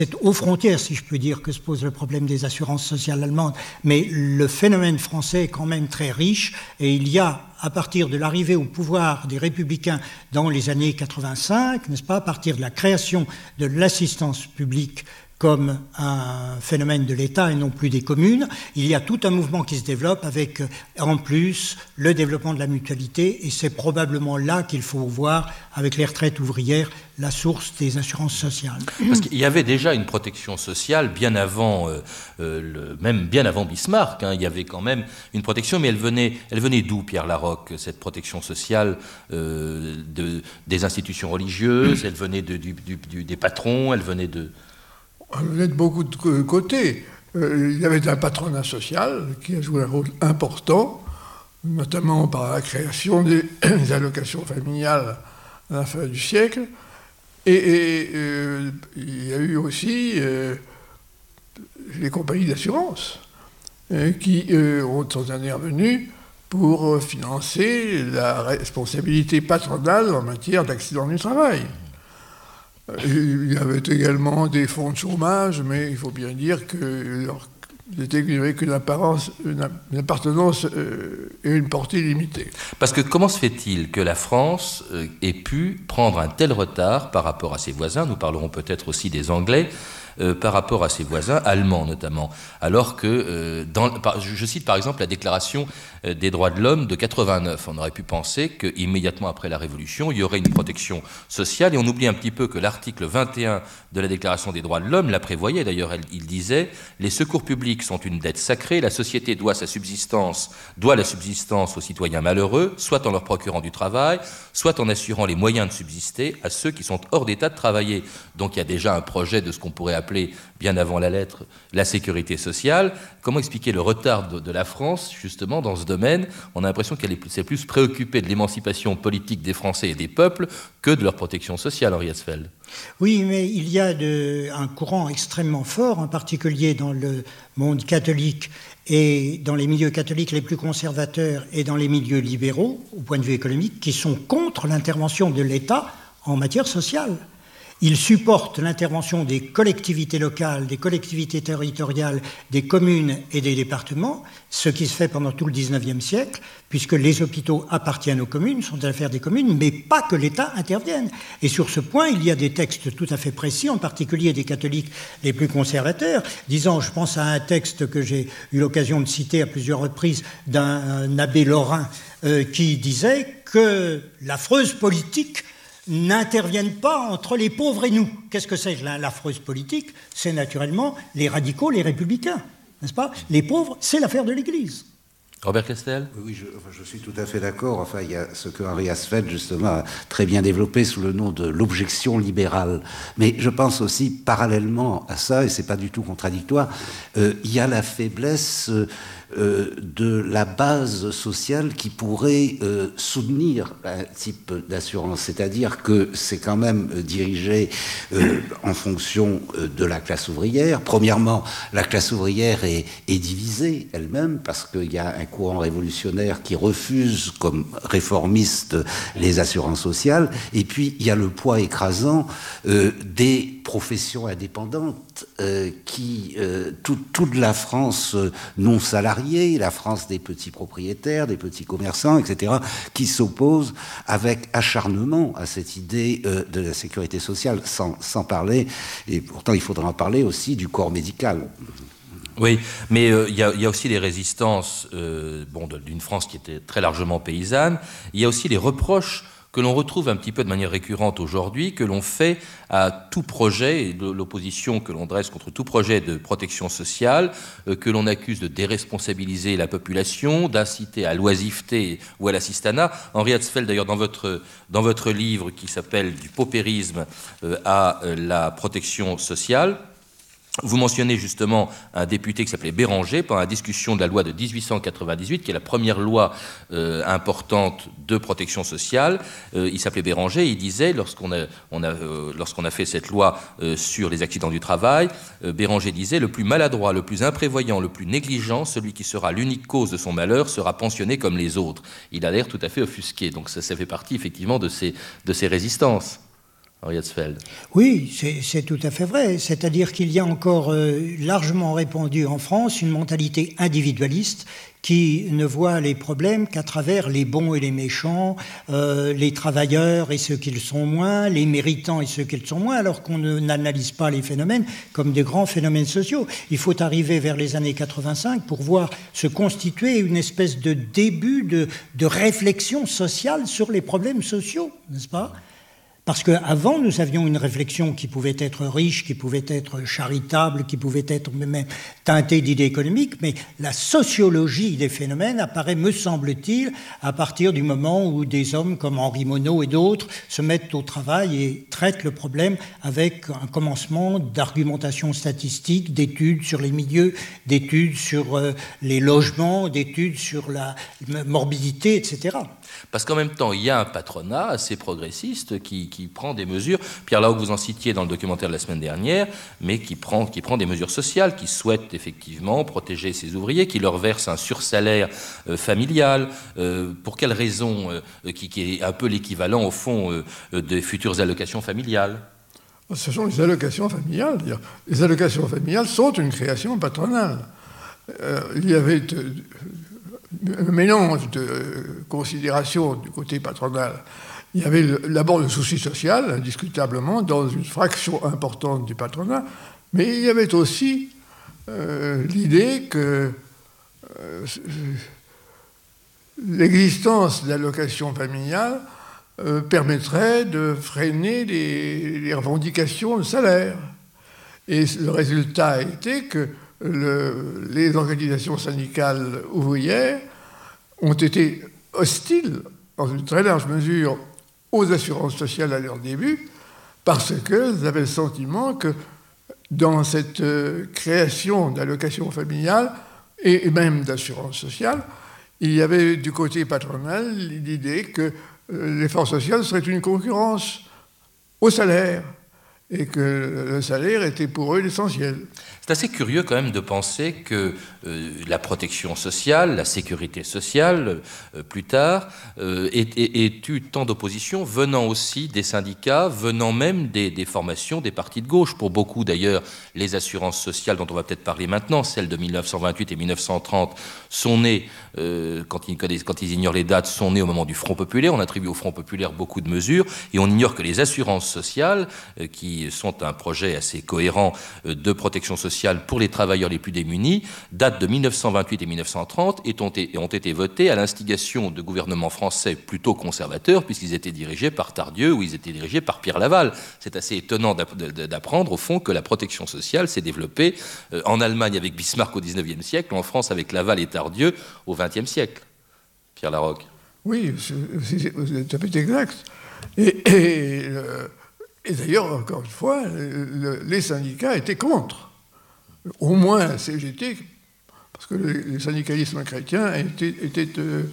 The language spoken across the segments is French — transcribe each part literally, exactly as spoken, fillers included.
C'est aux frontières, si je peux dire, que se pose le problème des assurances sociales allemandes. Mais le phénomène français est quand même très riche et il y a, à partir de l'arrivée au pouvoir des Républicains dans les années quatre-vingt-cinq, n'est-ce pas, à partir de la création de l'assistance publique comme un phénomène de l'État et non plus des communes, il y a tout un mouvement qui se développe avec, en plus, le développement de la mutualité, et c'est probablement là qu'il faut voir, avec les retraites ouvrières, la source des assurances sociales. Parce qu'il y avait déjà une protection sociale bien avant, euh, euh, le, même bien avant Bismarck, hein, il y avait quand même une protection, mais elle venait, elle venait d'où, Pierre Laroque, cette protection sociale euh, de, des institutions religieuses, elle venait de, du, du, du, des patrons, elle venait de... Elle venait de beaucoup de côtés. Euh, il y avait un patronat social qui a joué un rôle important, notamment par la création des, des allocations familiales à la fin du siècle. Et, et euh, il y a eu aussi euh, les compagnies d'assurance euh, qui euh, ont, sont intervenues pour financer la responsabilité patronale en matière d'accident du travail. Il y avait également des fonds de chômage, mais il faut bien dire qu'ils n'avaient qu'une apparence, une appartenance euh, et une portée limitée. Parce que comment se fait-il que la France euh, ait pu prendre un tel retard par rapport à ses voisins, nous parlerons peut-être aussi des Anglais, Euh, par rapport à ses voisins, allemands notamment, alors que, euh, dans, par, je cite par exemple la Déclaration euh, des droits de l'homme de quatre-vingt-neuf, on aurait pu penser qu'immédiatement après la Révolution, il y aurait une protection sociale, et on oublie un petit peu que l'article vingt et un de la Déclaration des droits de l'homme la prévoyait, d'ailleurs elle, il disait « Les secours publics sont une dette sacrée, la société doit sa subsistance, doit la subsistance aux citoyens malheureux, soit en leur procurant du travail, soit en assurant les moyens de subsister à ceux qui sont hors d'état de travailler. » Donc il y a déjà un projet de ce qu'on pourrait appeler, bien avant la lettre, la sécurité sociale. Comment expliquer le retard de, de la France, justement, dans ce domaine? On a l'impression qu'elle s'est plus préoccupée de l'émancipation politique des Français et des peuples que de leur protection sociale, Henri Hesfeld. Oui, mais il y a de, un courant extrêmement fort, en particulier dans le monde catholique et dans les milieux catholiques les plus conservateurs et dans les milieux libéraux, au point de vue économique, qui sont contre l'intervention de l'État en matière sociale. Ils supportent l'intervention des collectivités locales, des collectivités territoriales, des communes et des départements, ce qui se fait pendant tout le dix-neuvième siècle, puisque les hôpitaux appartiennent aux communes, sont à l'affaire des communes, mais pas que l'État intervienne. Et sur ce point, il y a des textes tout à fait précis, en particulier des catholiques les plus conservateurs, disant, je pense à un texte que j'ai eu l'occasion de citer à plusieurs reprises d'un abbé lorrain euh, qui disait que l'affreuse politique n'interviennent pas entre les pauvres et nous. Qu'est-ce que c'est l'affreuse politique? C'est naturellement les radicaux, les républicains, n'est-ce pas? Les pauvres, c'est l'affaire de l'Église. Robert Castel? Oui, je, enfin, je suis tout à fait d'accord. Enfin, il y a ce que Henri Hesfeld, justement, a très bien développé sous le nom de l'objection libérale. Mais je pense aussi, parallèlement à ça, et c'est pas du tout contradictoire, euh, il y a la faiblesse euh, Euh, de la base sociale qui pourrait euh, soutenir un type d'assurance. C'est-à-dire que c'est quand même euh, dirigé euh, en fonction euh, de la classe ouvrière. Premièrement, la classe ouvrière est, est divisée elle-même parce qu'il y a un courant révolutionnaire qui refuse, comme réformiste, les assurances sociales. Et puis, il y a le poids écrasant euh, des professions indépendantes euh, qui, euh, tout, toute la France euh, non salariée, la France des petits propriétaires, des petits commerçants, et cetera, qui s'opposent avec acharnement à cette idée euh, de la sécurité sociale, sans, sans parler, et pourtant il faudra en parler aussi, du corps médical. Oui, mais il euh, y, y a aussi les résistances euh, bon, d'une France qui était très largement paysanne. Il y a aussi les reproches que l'on retrouve un petit peu de manière récurrente aujourd'hui, que l'on fait à tout projet, et l'opposition que l'on dresse contre tout projet de protection sociale, euh, que l'on accuse de déresponsabiliser la population, d'inciter à l'oisiveté ou à l'assistanat. Henri Hesfeld, d'ailleurs, dans votre, dans votre livre qui s'appelle « Du paupérisme euh, à euh, la protection sociale », vous mentionnez justement un député qui s'appelait Béranger pendant la discussion de la loi de dix-huit cent quatre-vingt-dix-huit, qui est la première loi euh, importante de protection sociale. Euh, il s'appelait Béranger, il disait, lorsqu'on a, on a, euh, lorsqu'on a fait cette loi euh, sur les accidents du travail, euh, Béranger disait « Le plus maladroit, le plus imprévoyant, le plus négligent, celui qui sera l'unique cause de son malheur, sera pensionné comme les autres. » Il a l'air tout à fait offusqué, donc ça, ça fait partie effectivement de ces, de ces résistances. Henri Hetzfeld. Oui, c'est tout à fait vrai. C'est-à-dire qu'il y a encore euh, largement répandu en France une mentalité individualiste qui ne voit les problèmes qu'à travers les bons et les méchants, euh, les travailleurs et ceux qui le sont moins, les méritants et ceux qui le sont moins, alors qu'on n'analyse pas les phénomènes comme des grands phénomènes sociaux. Il faut arriver vers les années quatre-vingt-cinq pour voir se constituer une espèce de début de, de réflexion sociale sur les problèmes sociaux, n'est-ce pas ? Parce qu'avant, nous avions une réflexion qui pouvait être riche, qui pouvait être charitable, qui pouvait être même teintée d'idées économiques, mais la sociologie des phénomènes apparaît, me semble-t-il, à partir du moment où des hommes comme Henri Monod et d'autres se mettent au travail et traitent le problème avec un commencement d'argumentation statistique, d'études sur les milieux, d'études sur euh, les logements, d'études sur la morbidité, et cetera. Parce qu'en même temps, il y a un patronat assez progressiste qui, qui prend des mesures, Pierre Laroque, vous en citiez dans le documentaire de la semaine dernière, mais qui prend, qui prend des mesures sociales, qui souhaite effectivement protéger ses ouvriers, qui leur verse un sursalaire euh, familial. Euh, pour quelle raison euh, qui, qui est un peu l'équivalent, au fond, euh, des futures allocations familiales? Ce sont les allocations familiales. Les allocations familiales sont une création patronale. Euh, il y avait de, un mélange de considérations du côté patronal. Il y avait d'abord le souci social, indiscutablement, dans une fraction importante du patronat, mais il y avait aussi euh, l'idée que euh, l'existence d'allocations familiales euh, permettrait de freiner les, les revendications de salaire. Et le résultat a été que le, les organisations syndicales ouvrières ont été hostiles, dans une très large mesure, aux assurances sociales à leur début, parce qu'elles avaient le sentiment que dans cette création d'allocations familiales et même d'assurances sociales, il y avait du côté patronal l'idée que l'effort social serait une concurrence au salaire et que le salaire était pour eux l'essentiel. C'est assez curieux quand même de penser que euh, la protection sociale, la sécurité sociale, euh, plus tard, euh, ait, ait, ait eu tant d'opposition venant aussi des syndicats, venant même des, des formations des partis de gauche. Pour beaucoup d'ailleurs, les assurances sociales dont on va peut-être parler maintenant, celles de mille neuf cent vingt-huit et mille neuf cent trente, sont nées, euh, quand, ils connaissent, quand ils ignorent les dates, sont nées au moment du Front populaire. On attribue au Front populaire beaucoup de mesures et on ignore que les assurances sociales, euh, qui sont un projet assez cohérent euh, de protection sociale pour les travailleurs les plus démunis, datent de mille neuf cent vingt-huit et mille neuf cent trente et ont été, ont été votées à l'instigation de gouvernements français plutôt conservateurs, puisqu'ils étaient dirigés par Tardieu ou ils étaient dirigés par Pierre Laval. C'est assez étonnant d'apprendre, au fond, que la protection sociale s'est développée en Allemagne avec Bismarck au dix-neuvième siècle, en France avec Laval et Tardieu au vingtième siècle. Pierre Laroque. Oui, c'est tout à fait exact. Et, et, et d'ailleurs, encore une fois, le, les syndicats étaient contre. Au moins la C G T, parce que le, le syndicalisme chrétien était, était euh,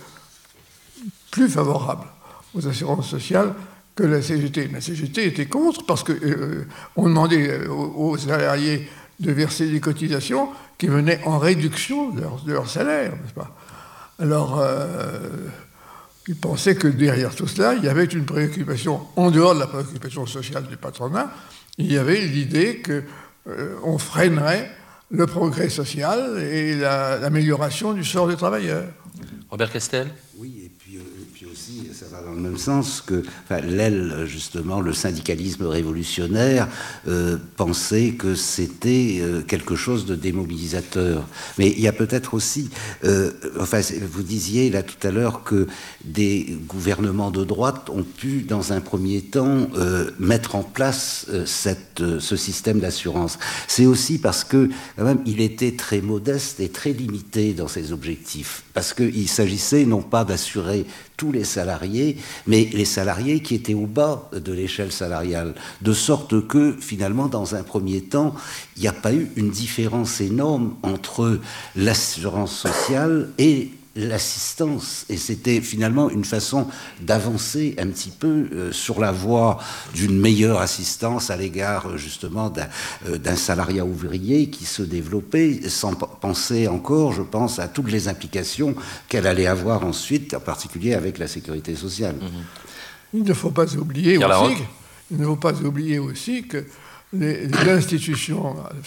plus favorable aux assurances sociales que la C G T. La C G T était contre parce qu'on euh, demandait aux, aux salariés de verser des cotisations qui venaient en réduction de leur, de leur salaire, n'est-ce pas? Alors, euh, ils pensaient que derrière tout cela, il y avait une préoccupation, en dehors de la préoccupation sociale du patronat, il y avait l'idée que Euh, on freinerait le progrès social et la, l'amélioration du sort des travailleurs. Robert Castel ? Oui, et puis, euh, et puis aussi, ça va dans le même sens que enfin, l'aile, justement, le syndicalisme révolutionnaire, euh, pensait que c'était euh, quelque chose de démobilisateur. Mais il y a peut-être aussi, euh, enfin, vous disiez là tout à l'heure que des gouvernements de droite ont pu, dans un premier temps, euh, mettre en place euh, cette, euh, ce système d'assurance. C'est aussi parce que, quand même, il était très modeste et très limité dans ses objectifs. Parce qu'il s'agissait non pas d'assurer tous les salariés, mais les salariés qui étaient au bas de l'échelle salariale. De sorte que, finalement, dans un premier temps, il n'y a pas eu une différence énorme entre l'assurance sociale et l'assistance. Et c'était finalement une façon d'avancer un petit peu euh, sur la voie d'une meilleure assistance à l'égard justement d'un, euh, d'un salariat ouvrier qui se développait sans p- penser encore, je pense, à toutes les implications qu'elle allait avoir ensuite, en particulier avec la sécurité sociale. Mmh. Il ne faut pas oublier aussi, il ne faut pas oublier aussi que les, les institutions